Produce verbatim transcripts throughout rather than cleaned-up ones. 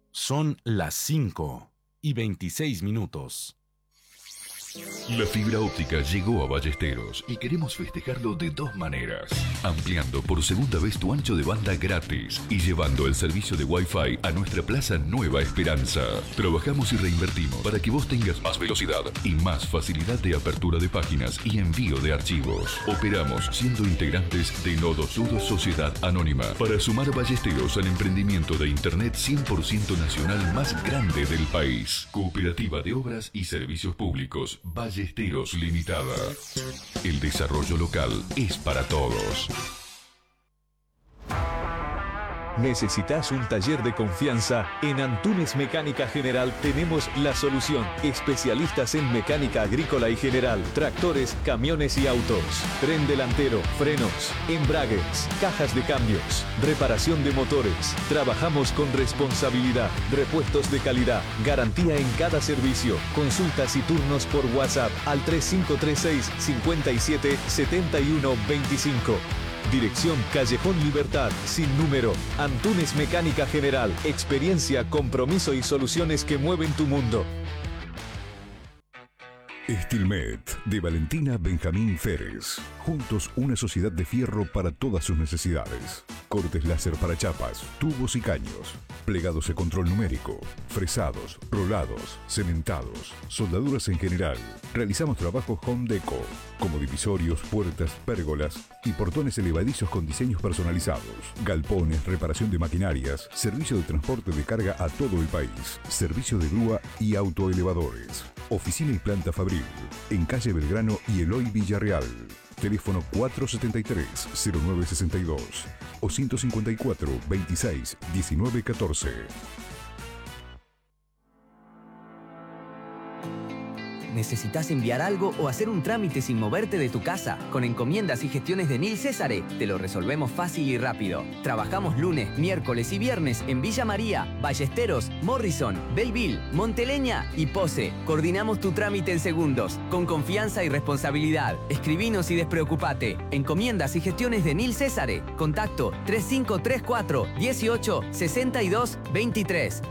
Son las cinco y veintiséis minutos. La fibra óptica llegó a Ballesteros y queremos festejarlo de dos maneras. Ampliando por segunda vez tu ancho de banda gratis y llevando el servicio de Wi-Fi a nuestra Plaza Nueva Esperanza. Trabajamos y reinvertimos para que vos tengas más velocidad y más facilidad de apertura de páginas y envío de archivos. Operamos siendo integrantes de Nodo Sudo Sociedad Anónima para sumar a Ballesteros al emprendimiento de Internet cien por ciento nacional más grande del país. Cooperativa de Obras y Servicios Públicos Ballesteros Limitada. El desarrollo local es para todos. ¿Necesitas un taller de confianza? En Antunes Mecánica General tenemos la solución. Especialistas en mecánica agrícola y general, tractores, camiones y autos, tren delantero, frenos, embragues, cajas de cambios, reparación de motores. Trabajamos con responsabilidad, repuestos de calidad, garantía en cada servicio. Consultas y turnos por WhatsApp al tres cinco tres seis, cinco siete, siete uno dos cinco. Dirección Callejón Libertad, sin número. Antunes Mecánica General. Experiencia, compromiso y soluciones que mueven tu mundo. Estilmet, de Valentina Benjamín Férez. Juntos, una sociedad de fierro para todas sus necesidades. Cortes láser para chapas, tubos y caños. Plegados de control numérico. Fresados, rolados, cementados. Soldaduras en general. Realizamos trabajos home deco, como divisorios, puertas, pérgolas y portones elevadizos con diseños personalizados. Galpones, reparación de maquinarias. Servicio de transporte de carga a todo el país. Servicio de grúa y autoelevadores. Oficina y planta fabril, en calle Belgrano y Eloy Villarreal. Teléfono cuatro siete tres, cero nueve seis dos o ciento cincuenta y cuatro, veintiséis, diecinueve catorce. ¿Necesitas enviar algo o hacer un trámite sin moverte de tu casa? Con encomiendas y gestiones de Nil Césare, te lo resolvemos fácil y rápido. Trabajamos lunes, miércoles y viernes en Villa María, Ballesteros, Morrison, Belleville, Monteleña y Pose. Coordinamos tu trámite en segundos, con confianza y responsabilidad. Escribinos y despreocupate. Encomiendas y gestiones de Nil Césare. Contacto tres cinco tres cuatro, dieciocho, sesenta y dos, veintitrés.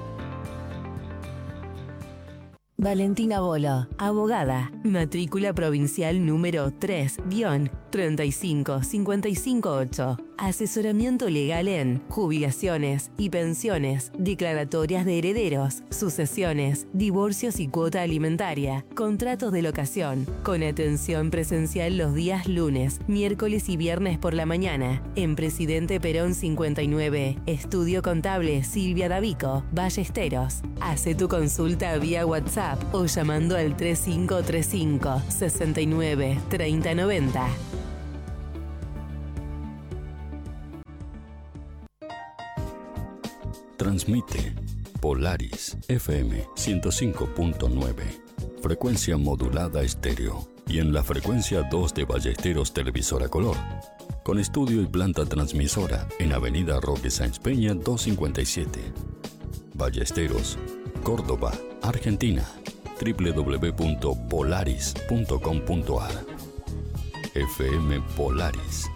Valentina Bolo, abogada, matrícula provincial número tres guión treinta y cinco cincuenta y cinco ocho. Asesoramiento legal en jubilaciones y pensiones, declaratorias de herederos, sucesiones, divorcios y cuota alimentaria, contratos de locación, con atención presencial los días lunes, miércoles y viernes por la mañana, en Presidente Perón cincuenta y nueve, Estudio Contable Silvia Davico, Ballesteros. Hace tu consulta vía WhatsApp o llamando al tres cinco tres cinco, sesenta y nueve, treinta noventa. Transmite Polaris F M ciento cinco punto nueve, frecuencia modulada estéreo, y en la frecuencia dos de Ballesteros Televisora Color, con estudio y planta transmisora en Avenida Roque Sáenz Peña doscientos cincuenta y siete. Ballesteros, Córdoba, Argentina. doble u doble u doble u punto polaris punto com punto a r. F M Polaris.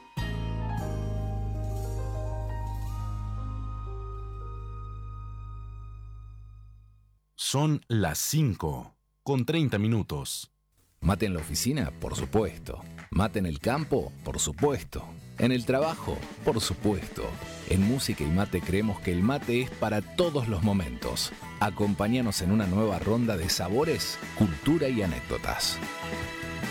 Son las cinco con treinta minutos. Mate en la oficina, por supuesto. Mate en el campo, por supuesto. En el trabajo, por supuesto. En Música y Mate creemos que el mate es para todos los momentos. Acompáñanos en una nueva ronda de sabores, cultura y anécdotas.